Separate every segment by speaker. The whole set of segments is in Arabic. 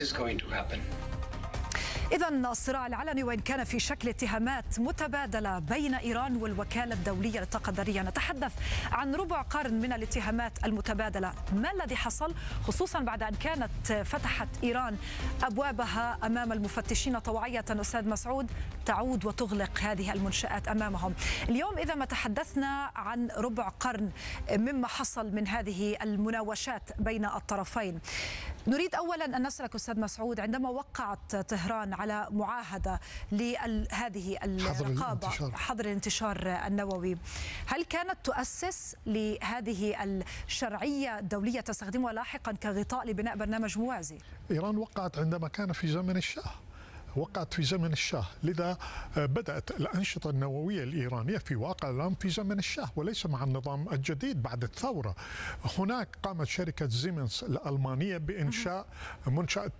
Speaker 1: إذا الصراع العلني وإن كان في شكل اتهامات متبادلة بين إيران والوكالة الدولية للطاقة الذرية، نتحدث عن ربع قرن من الاتهامات المتبادلة. ما الذي حصل خصوصا بعد أن كانت فتحت إيران أبوابها أمام المفتشين طوعية؟ أستاذ مسعود، تعود وتغلق هذه المنشآت أمامهم. اليوم إذا ما تحدثنا عن ربع قرن مما حصل من هذه المناوشات بين الطرفين، نريد أولا أن نسألك أستاذ مسعود، عندما وقعت طهران على معاهدة لهذه الرقابة حظر الانتشار النووي، هل كانت تؤسس لهذه الشرعية الدولية تستخدمها لاحقا كغطاء لبناء برنامج موازي؟
Speaker 2: إيران وقعت عندما كان في زمن الشاه، وقعت في زمن الشاه، لذا بدأت الأنشطة النووية الإيرانية في واقع الأمر في زمن الشاه وليس مع النظام الجديد بعد الثورة. هناك قامت شركة زيمنز الألمانية بإنشاء منشأة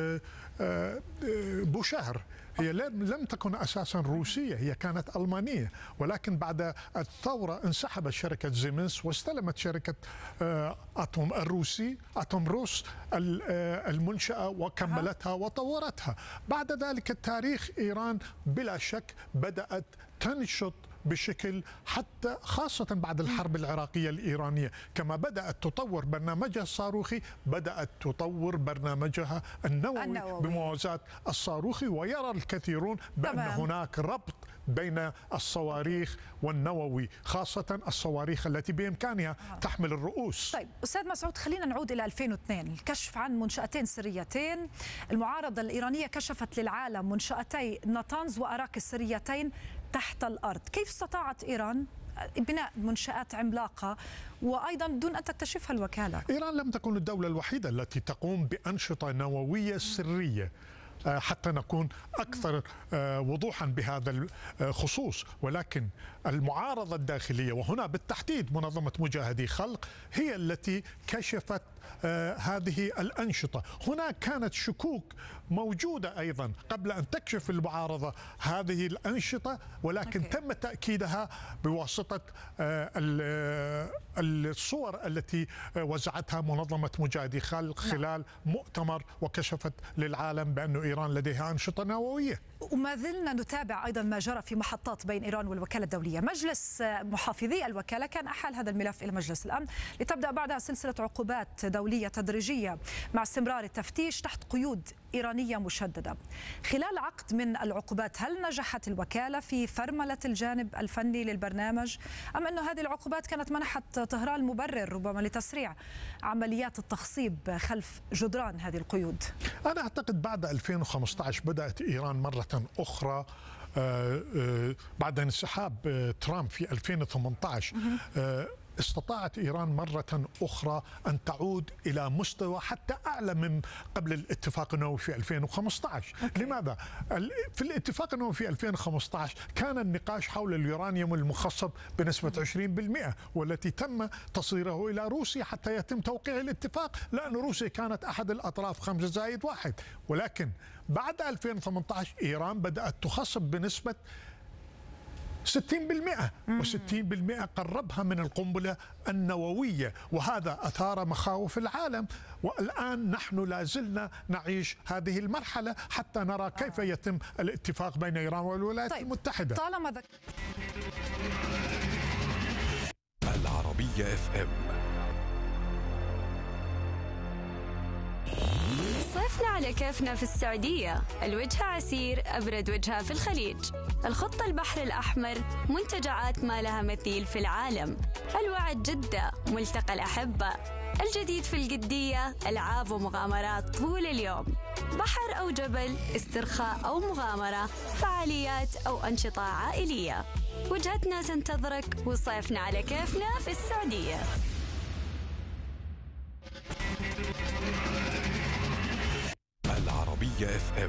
Speaker 2: بوشهر، هي لم تكن أساسا روسية، هي كانت ألمانية، ولكن بعد الثورة انسحبت شركة زيمنز واستلمت شركة أتوم الروسي أتوم روس المنشأة وكملتها وطورتها. بعد ذلك التاريخ إيران بلا شك بدأت تنشط بشكل حتى خاصة بعد الحرب العراقية الإيرانية، كما بدأت تطور برنامجها الصاروخي بدأت تطور برنامجها النووي بموازاة الصاروخي. ويرى الكثيرون بأن هناك ربط بين الصواريخ والنووي، خاصة الصواريخ التي بإمكانها تحمل الرؤوس.
Speaker 1: طيب أستاذ مسعود، خلينا نعود إلى 2002، الكشف عن منشأتين سريتين. المعارضة الإيرانية كشفت للعالم منشأتي ناتانز وأراك السريتين تحت الأرض. كيف استطاعت إيران بناء منشآت عملاقة وأيضا دون أن تكتشفها الوكالة؟
Speaker 2: إيران لم تكن الدولة الوحيدة التي تقوم بأنشطة نووية سرية، حتى نكون أكثر وضوحا بهذا الخصوص، ولكن المعارضة الداخلية وهنا بالتحديد منظمة مجاهدي خلق هي التي كشفت هذه الأنشطة. هناك كانت شكوك موجودة أيضا قبل أن تكشف المعارضة هذه الأنشطة، ولكن تم تأكيدها بواسطة الصور التي وزعتها منظمة مجاهدي خلق خلال مؤتمر وكشفت للعالم بأن إيران لديها أنشطة نووية.
Speaker 1: وما زلنا نتابع أيضا ما جرى في محطات بين إيران والوكالة الدولية. مجلس محافظي الوكالة كان أحال هذا الملف إلى مجلس الأمن لتبدأ بعدها سلسلة عقوبات دولية تدريجية مع استمرار التفتيش تحت قيود إيرانية مشددة. خلال عقد من العقوبات، هل نجحت الوكالة في فرملة الجانب الفني للبرنامج أم أن هذه العقوبات كانت منحت طهران مبرر ربما لتسريع عمليات التخصيب خلف جدران هذه القيود؟
Speaker 2: أنا أعتقد بعد 2015 بدأت إيران مرة أخرى بعد انسحاب ترامب في 2018 استطاعت إيران مرة أخرى أن تعود إلى مستوى حتى أعلى من قبل الاتفاق النووي في 2015. لماذا؟ في الاتفاق النووي في 2015 كان النقاش حول اليورانيوم المخصب بنسبة 20%، والتي تم تصديره إلى روسيا حتى يتم توقيع الاتفاق، لأن روسيا كانت أحد الأطراف 5+1. ولكن بعد 2018 إيران بدأت تخصب بنسبة 60%، و60% قربها من القنبلة النووية، وهذا أثار مخاوف العالم. والآن نحن لازلنا نعيش هذه المرحلة حتى نرى كيف يتم الاتفاق بين إيران والولايات المتحدة.
Speaker 1: طالما
Speaker 3: العربية FM.
Speaker 4: صيفنا على كيفنا في السعودية، الوجهة عسير أبرد وجهة في الخليج، الخطة البحر الأحمر، منتجعات ما لها مثيل في العالم، الوعد جدة، ملتقى الأحبة، الجديد في القدية، ألعاب ومغامرات طول اليوم، بحر أو جبل، استرخاء أو مغامرة، فعاليات أو أنشطة عائلية. وجهتنا تنتظرك وصيفنا على كيفنا في السعودية.
Speaker 3: العربية FM.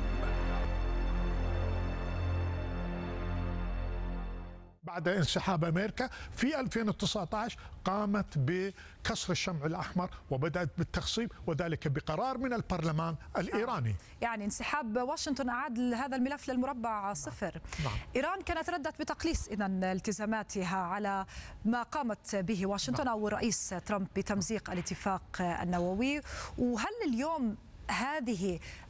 Speaker 2: بعد انسحاب أمريكا في 2019 قامت بكسر الشمع الأحمر وبدأت بالتخصيب، وذلك بقرار من البرلمان الإيراني.
Speaker 1: يعني انسحاب واشنطن أعاد هذا الملف للمربع صفر. إيران كانت ردت بتقليص إذن التزاماتها على ما قامت به واشنطن أو الرئيس ترامب بتمزيق الاتفاق النووي. وهل اليوم هذه